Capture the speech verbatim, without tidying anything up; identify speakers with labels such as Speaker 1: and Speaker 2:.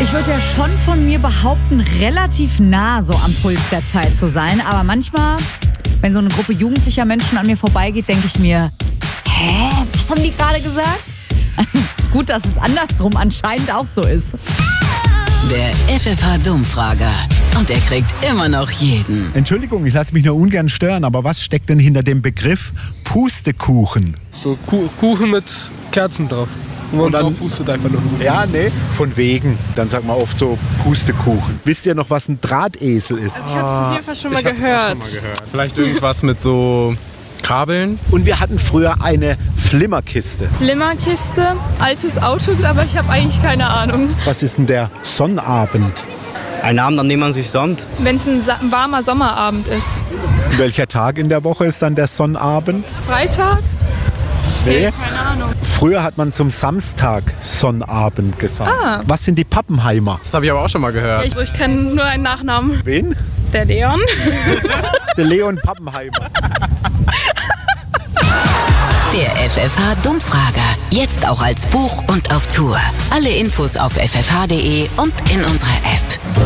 Speaker 1: Ich würde ja schon von mir behaupten, relativ nah so am Puls der Zeit zu sein. Aber manchmal, wenn so eine Gruppe jugendlicher Menschen an mir vorbeigeht, denke ich mir, hä, was haben die gerade gesagt? Gut, dass es andersrum anscheinend auch so ist.
Speaker 2: Der F F H-Dummfrager. Und er kriegt immer noch jeden.
Speaker 3: Entschuldigung, ich lasse mich nur ungern stören, aber was steckt denn hinter dem Begriff Pustekuchen?
Speaker 4: So Ku- Kuchen mit Kerzen drauf. Und man
Speaker 3: Und dann-
Speaker 4: drauf pustet einfach nur.
Speaker 3: Ja, nee, von wegen. Dann sagt man oft so Pustekuchen. Wisst ihr noch, was ein Drahtesel ist?
Speaker 5: Ich habe es auf jeden Fall schon mal
Speaker 6: Ich hab's auch
Speaker 5: gehört.
Speaker 6: schon mal gehört. Vielleicht irgendwas mit so Kabeln.
Speaker 3: Und wir hatten früher eine Flimmerkiste.
Speaker 5: Flimmerkiste, altes Auto, aber ich habe eigentlich keine Ahnung.
Speaker 3: Was ist denn der Sonnabend?
Speaker 7: Ein Abend, an dem man sich sonnt.
Speaker 5: Wenn es ein, sa- ein warmer Sommerabend ist.
Speaker 3: Welcher Tag in der Woche ist dann der Sonnabend?
Speaker 5: Ist Freitag?
Speaker 3: Nee.
Speaker 5: Keine Ahnung.
Speaker 3: Früher hat man zum Samstag Sonnabend gesagt.
Speaker 5: Ah.
Speaker 3: Was sind die Pappenheimer?
Speaker 6: Das habe ich aber auch schon mal gehört.
Speaker 5: Ich, ich kenne nur einen Nachnamen.
Speaker 3: Wen?
Speaker 5: Der Leon.
Speaker 3: Der Leon Pappenheimer.
Speaker 2: Der F F H-Dummfrager. Jetzt auch als Buch und auf Tour. Alle Infos auf f f h punkt d e und in unserer App.